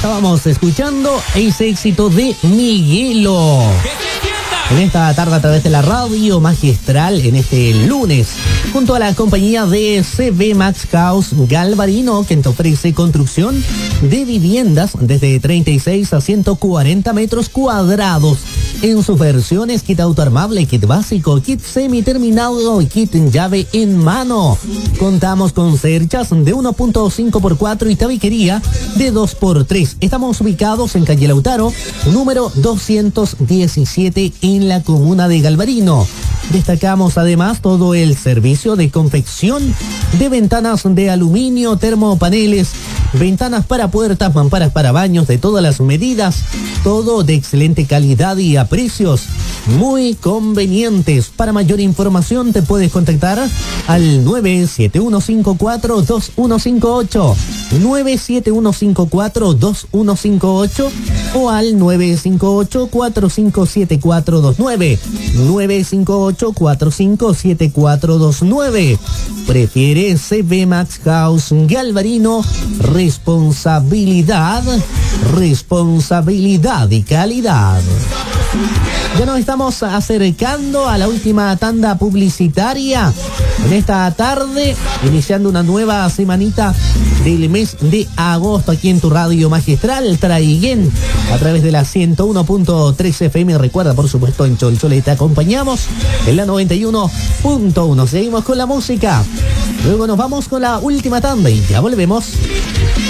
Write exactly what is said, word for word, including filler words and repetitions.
estábamos escuchando ese éxito de Miguelo. En esta tarde a través de la radio magistral, en este lunes, junto a la compañía de C V Max House Galvarino, quien te ofrece construcción de viviendas desde treinta y seis a ciento cuarenta metros cuadrados. En sus versiones, kit autoarmable, kit básico, kit semiterminado y kit en llave en mano. Contamos con cerchas de uno punto cinco por cuatro y tabiquería de dos por tres. Estamos ubicados en calle Lautaro, número doscientos diecisiete, en la comuna de Galvarino. Destacamos además todo el servicio de confección de ventanas de aluminio, termopaneles, ventanas para puertas, mamparas para baños de todas las medidas, todo de excelente calidad y a precios muy convenientes. Para mayor información te puedes contactar al nueve siete uno cinco cuatro dos uno cinco ocho, nueve siete uno cinco cuatro dos uno cinco ocho o al nueve cinco ocho cuatro cinco siete cuatro dos nueve, nueve cinco ocho cuatro cinco siete cuatro dos nueve. Prefiere C V Max House Galvarino. Responsabilidad, responsabilidad y calidad. Ya nos estamos acercando a la última tanda publicitaria en esta tarde, iniciando una nueva semanita del mes de agosto aquí en tu radio magistral Traiguén, a través de la ciento uno punto tres F M. Recuerda, por supuesto, en Cholchole te acompañamos en la noventa y uno punto uno. Seguimos con la música, luego nos vamos con la última tanda y ya volvemos.